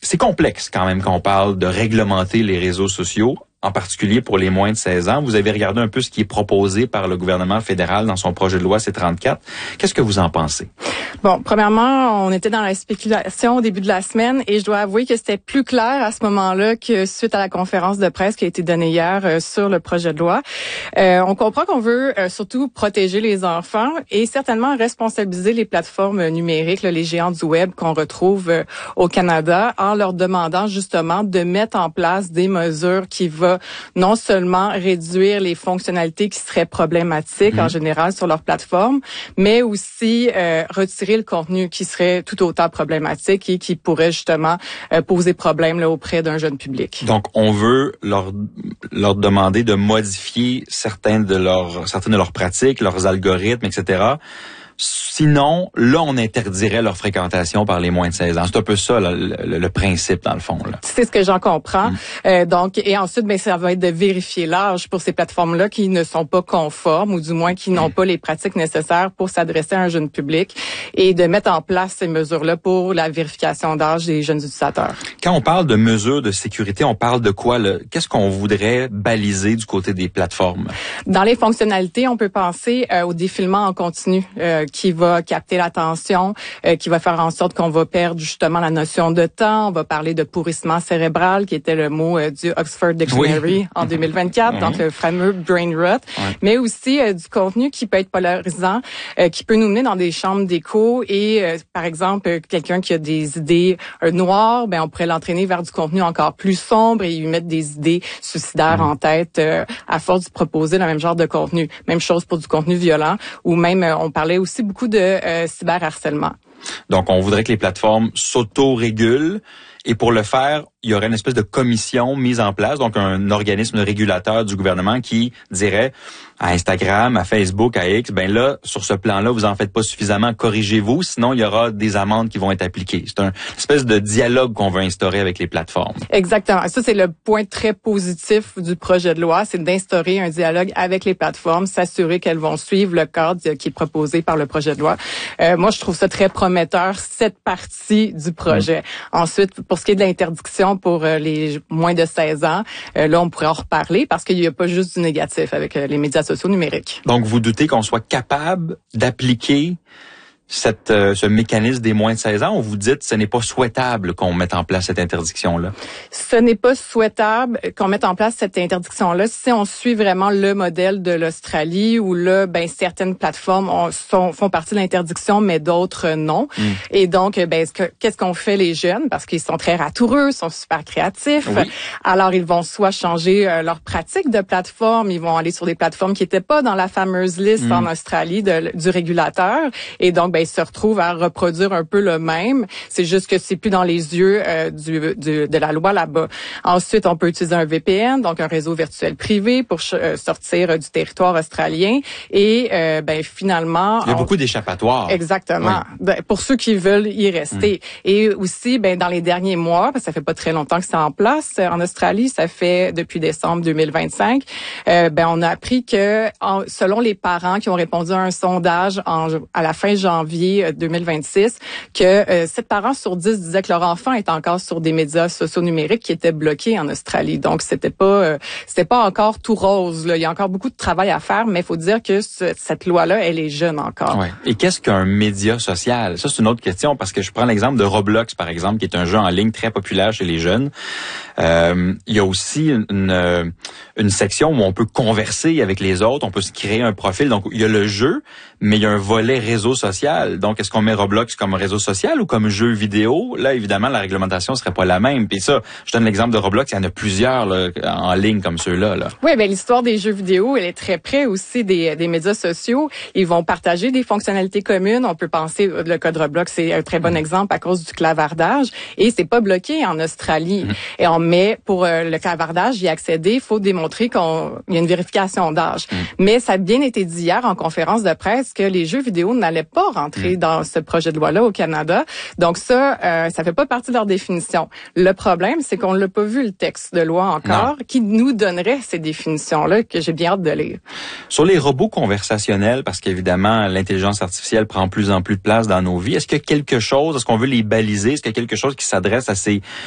c'est complexe quand même quand on parle de réglementer les réseaux sociaux, en particulier pour les moins de 16 ans. Vous avez regardé un peu ce qui est proposé par le gouvernement fédéral dans son projet de loi C-34. Qu'est-ce que vous en pensez? Bon, premièrement, on était dans la spéculation au début de la semaine et je dois avouer que c'était plus clair à ce moment-là que suite à la conférence de presse qui a été donnée hier sur le projet de loi. On comprend qu'on veut surtout protéger les enfants et certainement responsabiliser les plateformes numériques, les géants du web qu'on retrouve au Canada en leur demandant justement de mettre en place des mesures qui vont non seulement réduire les fonctionnalités qui seraient problématiques en général sur leur plateforme, mais aussi retirer le contenu qui serait tout autant problématique et qui pourrait justement poser problème là, auprès d'un jeune public. Donc, on veut leur demander de modifier certaines de leurs pratiques, leurs algorithmes, etc. Sinon, là, on interdirait leur fréquentation par les moins de 16 ans. C'est un peu ça, là, le principe, dans le fond. Là. C'est ce que j'en comprends. Donc, et ensuite, ben, ça va être de vérifier l'âge pour ces plateformes-là qui ne sont pas conformes ou du moins qui n'ont pas les pratiques nécessaires pour s'adresser à un jeune public et de mettre en place ces mesures-là pour la vérification d'âge des jeunes utilisateurs. Quand on parle de mesures de sécurité, on parle de quoi? Qu'est-ce qu'on voudrait baliser du côté des plateformes? Dans les fonctionnalités, on peut penser au défilement en continu qui va capter l'attention, qui va faire en sorte qu'on va perdre justement la notion de temps. On va parler de pourrissement cérébral, qui était le mot du Oxford Dictionary en 2024, donc le fameux brain rot. Mais aussi du contenu qui peut être polarisant, qui peut nous mener dans des chambres d'écho et, par exemple, quelqu'un qui a des idées noires, ben on pourrait l'entraîner vers du contenu encore plus sombre et lui mettre des idées suicidaires en tête à force de proposer le même genre de contenu. Même chose pour du contenu violent ou même, on parlait aussi beaucoup de cyberharcèlement. Donc, on voudrait que les plateformes s'auto-régulent et pour le faire, il y aurait une espèce de commission mise en place, donc un organisme régulateur du gouvernement qui dirait à Instagram, à Facebook, à X, ben là, sur ce plan-là, vous en faites pas suffisamment, corrigez-vous, sinon il y aura des amendes qui vont être appliquées. C'est une espèce de dialogue qu'on veut instaurer avec les plateformes. Exactement. Ça, c'est le point très positif du projet de loi, c'est d'instaurer un dialogue avec les plateformes, s'assurer qu'elles vont suivre le cadre qui est proposé par le projet de loi. Moi, je trouve ça très prometteur, cette partie du projet. Ensuite, pour ce qui est de l'interdiction pour les moins de 16 ans, là, on pourrait en reparler parce qu'il n'y a pas juste du négatif avec les médias sociaux numériques. Donc, vous doutez qu'on soit capable d'appliquer ce mécanisme des moins de 16 ans, ou vous dites que ce n'est pas souhaitable qu'on mette en place cette interdiction-là? Ce n'est pas souhaitable qu'on mette en place cette interdiction-là si on suit vraiment le modèle de l'Australie où là, ben certaines plateformes font partie de l'interdiction, mais d'autres non. Et donc, ben qu'est-ce qu'on fait les jeunes? Parce qu'ils sont très ratoureux, sont super créatifs. Oui. Alors, ils vont soit changer leur pratique de plateforme, ils vont aller sur des plateformes qui n'étaient pas dans la fameuse liste en Australie du régulateur. Et donc, ben ils se retrouvent à reproduire un peu le même. C'est juste que c'est plus dans les yeux de la loi là-bas. Ensuite, on peut utiliser un VPN, donc un réseau virtuel privé pour sortir du territoire australien. Et ben finalement, il y a beaucoup d'échappatoires. Exactement. Oui. Pour ceux qui veulent y rester. Et aussi, ben dans les derniers mois, parce que ça fait pas très longtemps que c'est en place en Australie, ça fait depuis décembre 2025. Ben on a appris que selon les parents qui ont répondu à un sondage à la fin janvier 2026, que 7 parents sur 10 disaient que leur enfant est encore sur des médias sociaux numériques qui étaient bloqués en Australie. Donc, c'était pas encore tout rose, là. Il y a encore beaucoup de travail à faire, mais il faut dire que cette loi-là, elle est jeune encore. Ouais. Et qu'est-ce qu'un média social? Ça, c'est une autre question, parce que je prends l'exemple de Roblox, par exemple, qui est un jeu en ligne très populaire chez les jeunes. Il y a aussi une section où on peut converser avec les autres, on peut se créer un profil. Donc, il y a le jeu, mais il y a un volet réseau social. Donc, est-ce qu'on met Roblox comme réseau social ou comme jeu vidéo? Là, évidemment, la réglementation serait pas la même. Puis ça, je donne l'exemple de Roblox, il y en a plusieurs là, en ligne comme ceux-là. Là. Oui, ben l'histoire des jeux vidéo, elle est très près aussi des médias sociaux. Ils vont partager des fonctionnalités communes. On peut penser, le code Roblox, c'est un très bon exemple à cause du clavardage. Et c'est pas bloqué en Australie. Et mais pour le clavardage, y accéder, il faut démontrer qu'il y a une vérification d'âge. Mais ça a bien été dit hier en conférence de presse que les jeux vidéo n'allaient pas rentrer dans ce projet de loi-là au Canada. Donc ça fait pas partie de leur définition. Le problème, c'est qu'on l'a pas vu le texte de loi encore qui nous donnerait ces définitions-là que j'ai bien hâte de lire. Sur les robots conversationnels, parce qu'évidemment, l'intelligence artificielle prend plus en plus de place dans nos vies, est-ce qu'il y a quelque chose, est-ce qu'on veut les baliser, est-ce qu'il y a quelque chose qui s'adresse à ces